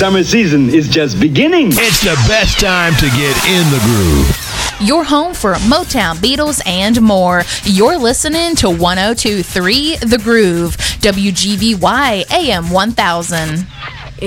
summer season is just beginning. It's the best time to get in the groove. Your home for Motown, Beatles, and more. You're listening to 102.3 The Groove, WGVY AM 1000.